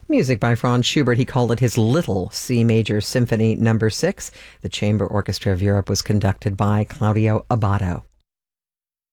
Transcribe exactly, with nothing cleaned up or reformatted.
Music by Franz Schubert. He called it his Little C Major Symphony Number Six. The Chamber Orchestra of Europe was conducted by Claudio Abbado.